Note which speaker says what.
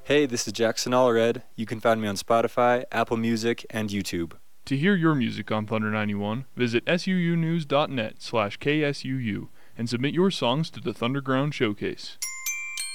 Speaker 1: Hey, this is Jackson Allred. You can find me on Spotify, Apple Music, and YouTube.
Speaker 2: To hear your music on Thunder 91, visit suunews.net/KSUU and submit your songs to the Thunderground Showcase.